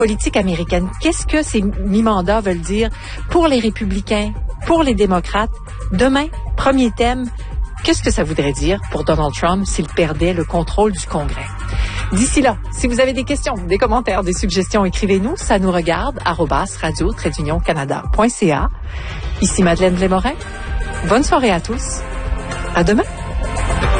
politique américaine. Qu'est-ce que ces mi-mandats veulent dire pour les républicains, pour les démocrates? Demain, premier thème, qu'est-ce que ça voudrait dire pour Donald Trump s'il perdait le contrôle du Congrès? D'ici là, si vous avez des questions, des commentaires, des suggestions, écrivez-nous. Ça nous regarde, @radio-canada.ca. Ici Madeleine Blais-Morin. Bonne soirée à tous. À demain.